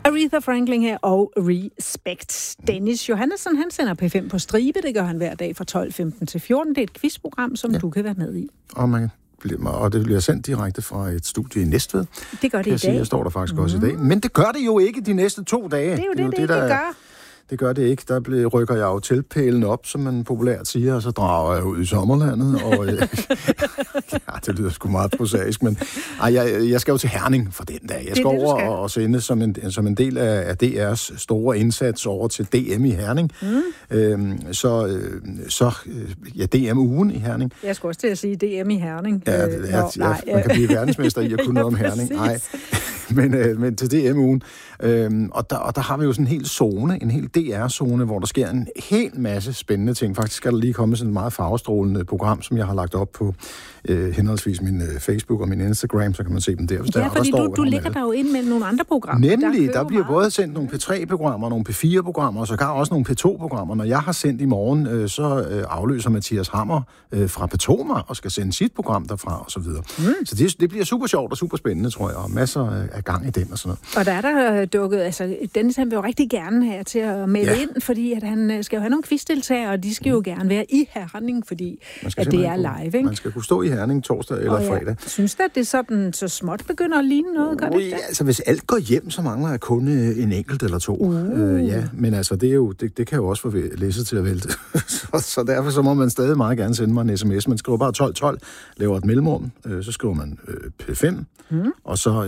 Aretha Franklin her og Respect. Dennis Johannesson, han sender P5 på stribe. Det gør han hver dag fra 12.15 til 14. Det er et quizprogram, som du kan være med i. Og det bliver sendt direkte fra et studie i Næstved. Det gør det i dag. Jeg står der faktisk også i dag. Men det gør det jo ikke de næste 2 dage. Det er jo det gør. Det gør det ikke. Der rykker jeg jo tilpælen op, som man populært siger, og så drager jeg ud i sommerlandet. Og, det lyder sgu meget prosaisk, men jeg skal jo til Herning for den dag. Jeg skal over og sende som en del af DR's store indsats over til DM i Herning. DM-ugen i Herning. Jeg skulle også til at sige DM i Herning. Man kan blive verdensmester i at kunne noget om Herning. Nej. Men til DM-ugen. Og der har vi jo sådan en hel zone, en hel DR-zone, hvor der sker en hel masse spændende ting. Faktisk er der lige kommet sådan et meget farvestrålende program, som jeg har lagt op på henholdsvis min Facebook og min Instagram, så kan man se dem der. Ja, fordi du ligger der jo ind med nogle andre programmer. Nemlig, der bliver både sendt nogle P3-programmer, nogle P4-programmer, og sågar også nogle P2-programmer. Når jeg har sendt i morgen, så afløser Mathias Hammer fra P2 og skal sende sit program derfra, og så videre. Så det bliver super sjovt og super spændende, tror jeg, og masser af gang i den og sådan noget. Og der dukket, altså Dennis, han vil jo rigtig gerne have til at melde ind, fordi at han skal jo have nogle quizdeltagere, og de skal jo gerne være i Herning, fordi at det er live, ikke? Man skal kunne stå i Herning torsdag eller fredag. Synes du, at det sådan så småt begynder at ligne noget? Gør det ikke det? Altså, hvis alt går hjem, så mangler jeg kun en enkelt eller 2. Men altså, det kan jo også få læsset til at vælte. så derfor så må man stadig meget gerne sende mig en sms. Man skriver bare 1212, laver et mellemrum, så skriver man P5, og så